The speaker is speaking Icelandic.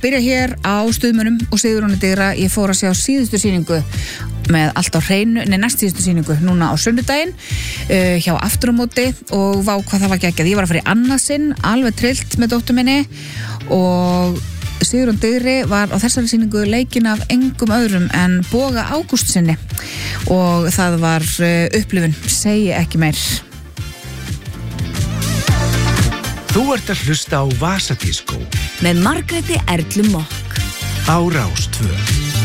byrja hér á Stuðmönnum og Sigurjóni Digra. Ég fór að sjá síðustu sýningu með allt á hreinu, næst síðustu sýningu núna á sunnudaginn hjá Aftur á móti og vá hvað það var geggjað. Ég var að fara í annað sinn, alveg trillt með dóttur minni og Sigurjón Digri var á þessari sýningu leikinn af engum öðrum en Boga Ágústsinni og það var upplifun, segi ekki meir. Þú ert að hlusta á Vasadískó með Margréti Erlu Mokk á Rás 2.